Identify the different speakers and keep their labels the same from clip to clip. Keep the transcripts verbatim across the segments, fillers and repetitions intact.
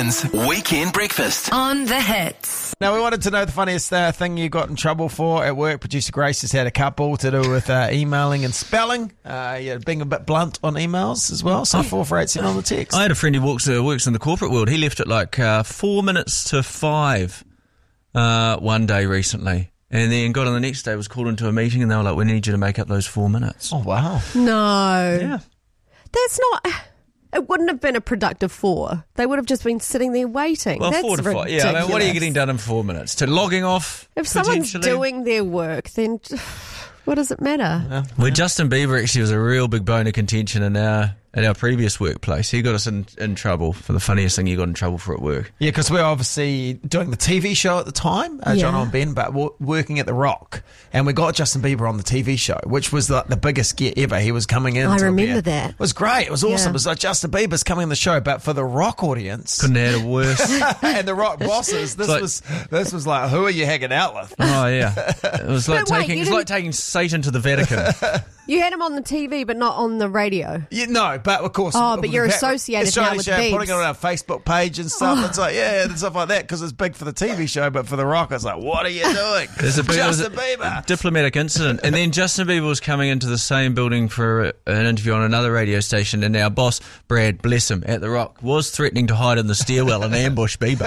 Speaker 1: Megan's Weekend Breakfast
Speaker 2: on The Hits.
Speaker 3: Now, we wanted to know the funniest uh, thing you got in trouble for at work. Producer Grace has had a couple to do with uh, emailing and spelling. Uh, yeah, being a bit blunt on emails as well. So four four eight seven on the text.
Speaker 4: I had a friend who works, uh, works in the corporate world. He left at like uh, four minutes to five uh, one day recently. And then got on the next day, was called into a meeting, and they were like, we need you to make up those four minutes.
Speaker 3: Oh, wow.
Speaker 5: No.
Speaker 4: Yeah.
Speaker 5: That's not... It wouldn't have been a productive four. They would have just been sitting there waiting.
Speaker 4: Well,
Speaker 5: That's
Speaker 4: four to five.
Speaker 5: ridiculous.
Speaker 4: Yeah, I mean, what are you getting done in four minutes? To logging off?
Speaker 5: If someone's
Speaker 4: potentially?
Speaker 5: doing their work, then what does it matter?
Speaker 3: Yeah.
Speaker 4: Well, Justin Bieber actually was a real big bone of contention in our, at our previous workplace. He got us in, in trouble for the funniest thing he got in trouble for at work.
Speaker 3: Yeah, because we were obviously doing the T V show at the time, uh, John
Speaker 5: Yeah.
Speaker 3: and Ben, but w- working at The Rock. And we got Justin Bieber on the T V show, which was like the biggest get ever. He was coming in.
Speaker 5: I
Speaker 3: to
Speaker 5: remember
Speaker 3: be a-
Speaker 5: that.
Speaker 3: It was great. It was awesome.
Speaker 5: Yeah.
Speaker 3: It was like Justin Bieber's coming on the show, but for the Rock audience
Speaker 4: Couldn't have had it worse.
Speaker 3: and the Rock bosses, this
Speaker 4: like-
Speaker 3: was this was like, who are you hanging out with?
Speaker 4: Oh, yeah. It was like
Speaker 5: But wait,
Speaker 4: taking
Speaker 5: you
Speaker 4: it's like taking Satan to the Vatican.
Speaker 5: You had him on the T V, but not on the radio.
Speaker 3: Yeah, no, but of course.
Speaker 5: Oh, but you're
Speaker 3: that-
Speaker 5: associated
Speaker 3: Australian
Speaker 5: now with
Speaker 3: show,
Speaker 5: Biebs.
Speaker 3: putting it on our Facebook page and stuff.
Speaker 5: Oh.
Speaker 3: It's like, yeah, and stuff like that, because it's big for the T V show, but for The Rock, it's like, what are you doing?
Speaker 4: There's a big,
Speaker 3: Justin
Speaker 4: there's a
Speaker 3: Bieber.
Speaker 4: diplomatic incident. And then Justin Bieber was coming into the same building for a, an interview on another radio station, and our boss, Brad, bless him, at The Rock, was threatening to hide in the stairwell and ambush Bieber.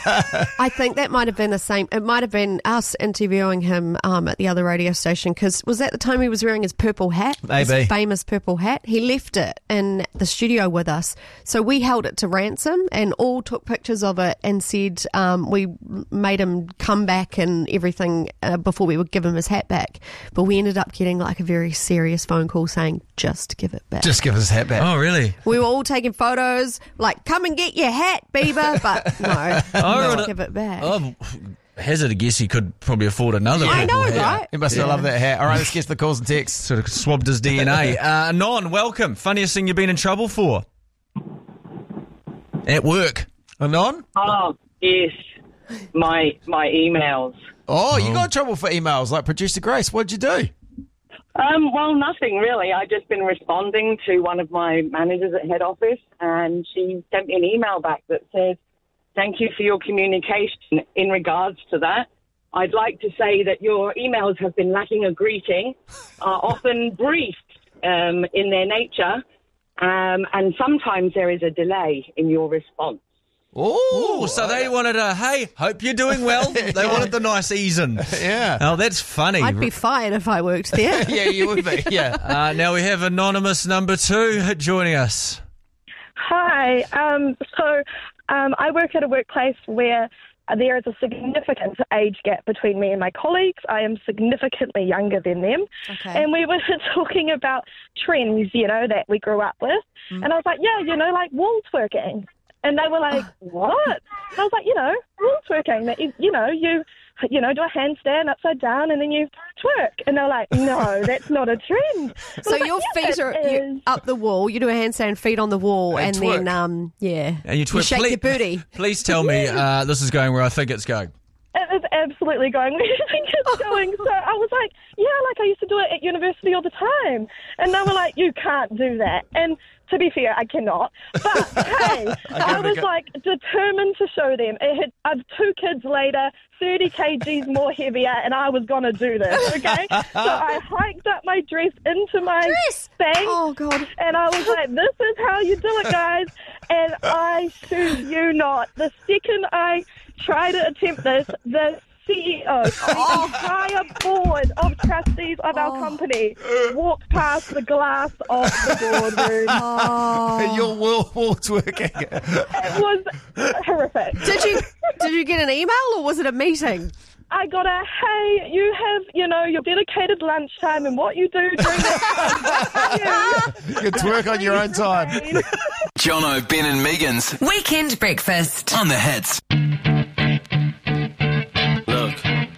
Speaker 5: I think that might have been the same. It might have been us interviewing him um, at the other radio station, because was that the time he was wearing his purple hat?
Speaker 3: Maybe.
Speaker 5: His famous purple hat. He left it in the studio with us. So we held it to ransom and all took pictures of it and said um, we made him come back and everything uh, before we would give him his hat back. But we ended up getting like a very serious phone call saying, just give it back.
Speaker 3: Just give us hat back.
Speaker 4: Oh, really?
Speaker 5: We were all taking photos, like, come and get your hat, Bieber. But no,
Speaker 4: Oh,
Speaker 5: just give it back.
Speaker 4: Oh, hazard a guess he could probably afford another
Speaker 5: I
Speaker 4: purple
Speaker 5: know,
Speaker 4: hat.
Speaker 5: right?
Speaker 3: You must have loved that hat. All right, let's get to the calls and texts.
Speaker 4: Sort of swabbed his D N A. Uh, Non, welcome. Funniest thing you've been in trouble for? At work.
Speaker 3: Anon?
Speaker 6: Oh, yes. My my emails.
Speaker 3: Oh, you got in trouble for emails like Producer Grace. What'd you do?
Speaker 6: Um, well, nothing really. I've just been responding to one of my managers at head office, and she sent me an email back that says, thank you for your communication in regards to that. I'd like to say that your emails have been lacking a greeting, are often brief um, in their nature, um, and sometimes there is a delay in your response.
Speaker 4: Oh, so they wanted a, hey, hope you're doing well. They wanted the nice ease-in.
Speaker 3: Yeah.
Speaker 4: Oh, that's funny.
Speaker 5: I'd be fired if I worked there.
Speaker 3: Yeah, you would be. Yeah.
Speaker 4: Uh, now we have anonymous number two joining us.
Speaker 7: Hi. Um, so um, I work at a workplace where there is a significant age gap between me and my colleagues. I am significantly younger than them.
Speaker 5: Okay.
Speaker 7: And we were talking about trends, you know, that we grew up with. Mm. And I was like, yeah, you know, like wall twerking. And they were like, what? And I was like, you know, wall twerking. That you, you know, you, you know, do a handstand upside down and then you twerk. And they're like, no, that's not a trend.
Speaker 5: So
Speaker 7: like,
Speaker 5: your
Speaker 7: yeah,
Speaker 5: feet
Speaker 7: it
Speaker 5: are
Speaker 7: is.
Speaker 5: you, up the wall. You do a handstand, feet on the wall,
Speaker 3: And
Speaker 5: and,
Speaker 3: twerk.
Speaker 5: then um, yeah,
Speaker 4: And you, twerk.
Speaker 5: shake
Speaker 4: please,
Speaker 5: your booty.
Speaker 4: Please tell me uh, this is going where I think it's going.
Speaker 7: It is absolutely going where you think it's going. So I was like, yeah, like I used to do it at university all the time. And they were like, you can't do that. And to be fair, I cannot. But hey, I was like determined to show them. It had, I've two kids later, thirty kilograms more heavier, and I was going to do this, okay? So I hiked up my dress into my
Speaker 5: Dress?
Speaker 7: thing.
Speaker 5: Oh God!
Speaker 7: And I was like, this is how you do it, guys. And I shoot you not. The second I try to attempt this, the C E O, the entire board of trustees of our company walked past the glass of the boardroom.
Speaker 3: And your wall, wall twerking.
Speaker 7: It was horrific.
Speaker 5: Did you did you get an email or was it a meeting?
Speaker 7: I got a, hey, you have, you know, your dedicated lunchtime and what you do during that time.
Speaker 3: You can twerk on your own time.
Speaker 1: Jono, Ben and Megan's
Speaker 2: Weekend Breakfast
Speaker 1: on The Hits.
Speaker 8: Look,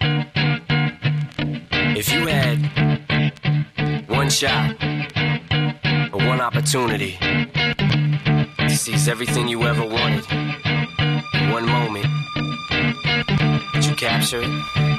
Speaker 8: if you had one shot or one opportunity to seize everything you ever wanted in one moment, would you capture it?